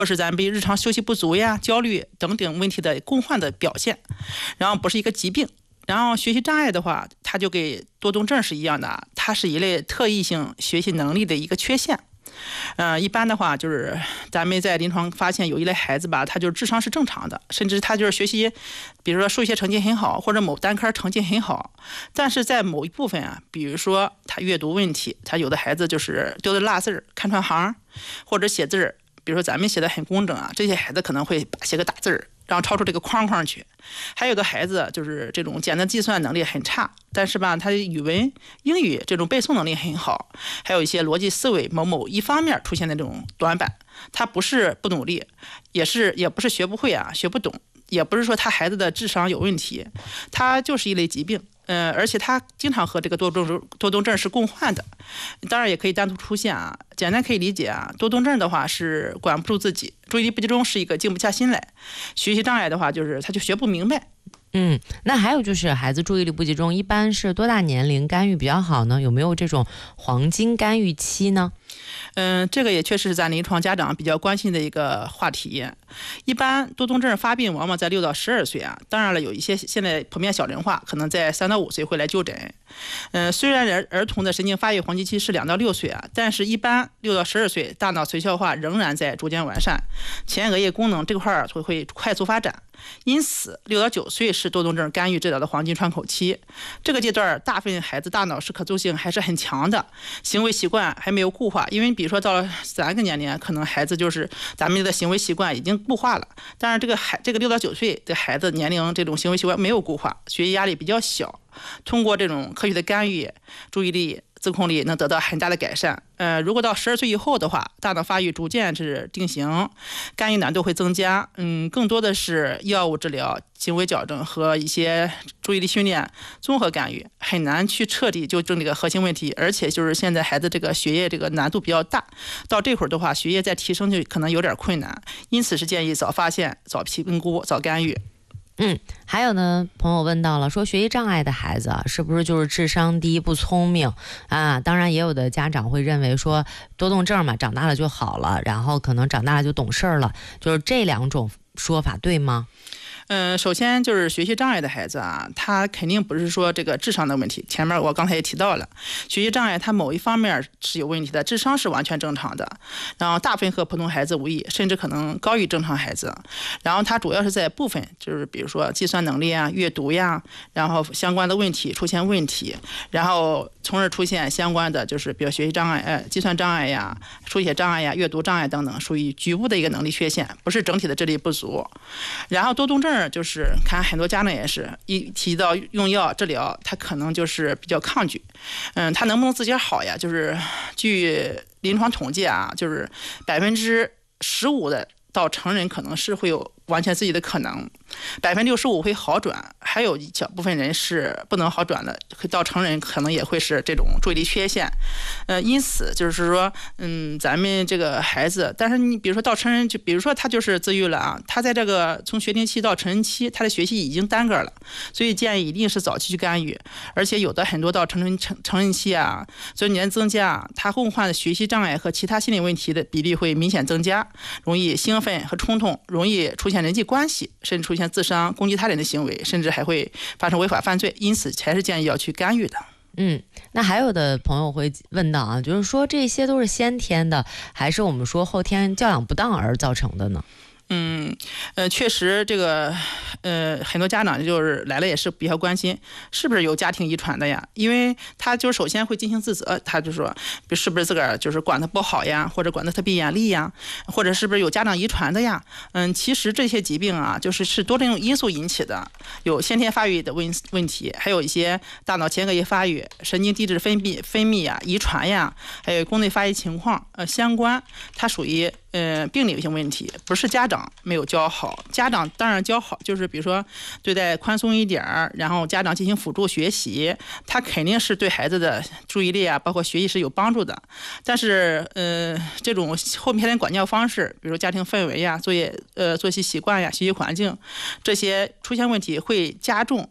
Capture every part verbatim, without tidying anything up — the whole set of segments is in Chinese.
或是咱们日常休息不足呀、焦虑等等问题的共患的表现，然后不是一个疾病。然后学习障碍的话，它就跟多动症是一样的，它是一类特异性学习能力的一个缺陷。呃，一般的话就是咱们在临床发现有一类孩子吧，他就是智商是正常的，甚至他就是学习，比如说数学成绩很好，或者某单科成绩很好，但是在某一部分啊，比如说他阅读问题，他有的孩子就是丢的落字儿、看串行，或者写字儿，比如说咱们写的很工整啊，这些孩子可能会写个大字儿，然后超出这个框框去。还有的孩子就是这种简单计算能力很差，但是吧，他的语文、英语这种背诵能力很好，还有一些逻辑思维某某一方面出现的这种短板。他不是不努力，也是也不是学不会啊，学不懂，也不是说他孩子的智商有问题，他就是一类疾病。呃，而且他经常和这个多动症多动症是共患的，当然也可以单独出现啊。简单可以理解啊，多动症的话是管不住自己，注意力不集中是一个静不下心来；学习障碍的话就是他就学不明白。 嗯，那还有就是孩子注意力不集中，一般是多大年龄干预比较好呢？有没有这种黄金干预期呢？ 嗯，这个也确实是咱临床家长比较关心的一个话题。一般多动症发病往往在六到十二岁啊，当然了，有一些现在普遍小龄化，可能在三到五岁会来就诊。嗯，虽然儿儿童的神经发育黄金期是两到六岁啊，但是一般六到十二岁，大脑髓鞘化仍然在逐渐完善，前额叶功能这块会会快速发展。因此，六到九岁是多动症干预治疗的黄金窗口期。这个阶段，大部分孩子大脑是可塑性还是很强的，行为习惯还没有固化。因为比如说到了三个年龄，可能孩子就是咱们的行为习惯已经固化了。但是这个孩这个六到九岁的孩子年龄这种行为习惯没有固化，学习压力比较小。通过这种科学的干预，注意力、自控力能得到很大的改善。呃，如果到十二岁以后的话，大脑发育逐渐是定型，干预难度会增加。嗯，更多的是药物治疗、行为矫正和一些注意力训练综合干预，很难去彻底纠正这个核心问题。而且就是现在孩子这个学业这个难度比较大，到这会儿的话，学业再提升就可能有点困难。因此是建议早发现、早评估、早干预。 嗯，还有呢，朋友问到了，说学习障碍的孩子啊，是不是就是智商低、不聪明啊？当然，也有的家长会认为说，多动症嘛，长大了就好了，然后可能长大了就懂事了，就是这两种说法对吗？ 嗯，首先就是学习障碍的孩子啊，他肯定不是说这个智商的问题。前面我刚才也提到了，学习障碍他某一方面是有问题的，智商是完全正常的，然后大部分和普通孩子无异，甚至可能高于正常孩子。然后他主要是在部分，就是比如说计算能力啊、阅读呀，然后相关的问题出现问题，然后从而出现相关的就是比如学习障碍、呃计算障碍呀、书写障碍呀、阅读障碍等等，属于局部的一个能力缺陷，不是整体的智力不足。然后多动症就是看很多家长也是一提到用药治疗，他可能就是比较抗拒。嗯，他能不能自己好呀？就是据临床统计啊，就是百分之十五的到成人可能是会有完全自己的可能，百分之六十五会好转，还有一小部分人是不能好转的，到成人可能也会是这种注意力缺陷。呃，因此就是说，嗯，咱们这个孩子，但是你比如说到成人，就比如说他就是自愈了啊，他在这个从学龄期到成人期，他的学习已经耽搁了，所以建议一定是早期去干预。而且有的很多到成人成成人期啊，随着年龄增加，他共患的学习障碍和其他心理问题的比例会明显增加，容易兴奋和冲动，容易出现人际关系，甚至出现自伤、攻击他人的行为，甚至还会发生违法犯罪，因此才是建议要去干预的。 嗯，那还有的朋友会问到啊，就是说这些都是先天的，还是我们说后天教养不当而造成的呢？ 嗯，呃，确实，这个，呃，很多家长就是来了也是比较关心，是不是有家庭遗传的呀？因为他就首先会进行自责，他就说，是不是自个儿就是管得不好呀，或者管得特别严厉呀，或者是不是有家长遗传的呀？嗯，其实这些疾病啊，就是是多种因素引起的，有先天发育的问问题，还有一些大脑前额叶发育、神经递质分泌分泌呀、遗传呀，还有宫内发育情况，呃，相关，它属于呃病理性问题，不是家长没有教好。家长当然教好，就是比如说对待宽松一点儿，然后家长进行辅助学习，他肯定是对孩子的注意力啊，包括学习是有帮助的。但是呃这种后天的管教方式，比如家庭氛围呀、作业呃作息习惯呀、学习环境这些出现问题，会加重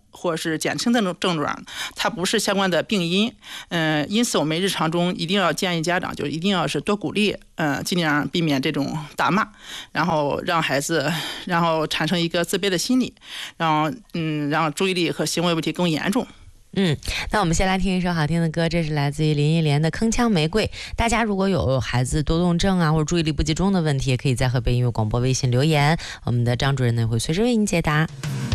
或者是简称的症状，它不是相关的病因。嗯、呃，因此我们日常中一定要建议家长，就一定要是多鼓励，嗯、呃，尽量避免这种打骂，然后让孩子，然后产生一个自卑的心理，然后嗯，让注意力和行为问题更严重。 嗯，那我们先来听一首好听的歌，这是来自于林忆莲的《铿锵玫瑰》。大家如果有孩子多动症啊或者注意力不集中的问题，也可以在河北音乐广播微信留言，我们的张主任呢会随时为您解答。